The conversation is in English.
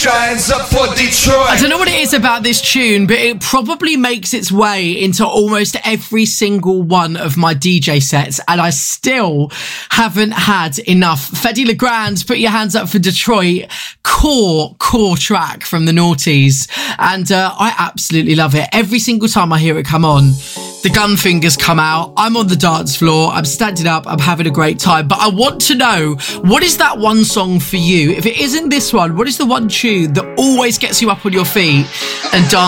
your hands up for Detroit. I don't know what it is about this tune, but it probably makes its way into almost every single one of my DJ sets, and I still haven't had enough. Fedde Le Grand's Put Your Hands Up for Detroit, core track from the noughties, and I absolutely love it. Every single time I hear it come on, the gun fingers come out, I'm on the dance floor, I'm standing up, I'm having a great time. But I want to know, what is that one song for you? If it isn't this one, what is the one tune that always gets you up on your feet and dance?